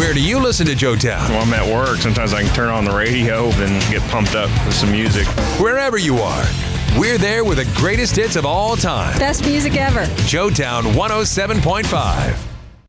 Where do you listen to Joetown? When I'm at work, sometimes I can turn on the radio and get pumped up with some music. Wherever you are, we're there with the greatest hits of all time. Best music ever. Joetown 107.5.